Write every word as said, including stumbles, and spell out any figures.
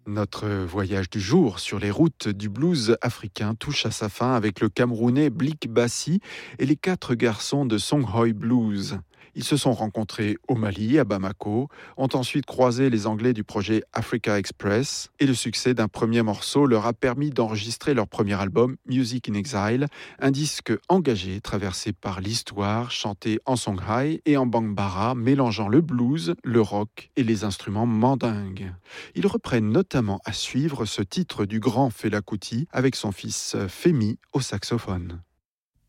Notre voyage du jour sur les routes du blues africain touche à sa fin avec le Camerounais Blick Bassi et les quatre garçons de Songhoy Blues. Ils se sont rencontrés au Mali, à Bamako, ont ensuite croisé les Anglais du projet Africa Express et le succès d'un premier morceau leur a permis d'enregistrer leur premier album Music in Exile, un disque engagé traversé par l'histoire, chanté en Songhai et en Bambara, mélangeant le blues, le rock et les instruments mandingues. Ils reprennent notamment à suivre ce titre du grand Fela Kuti avec son fils Femi au saxophone.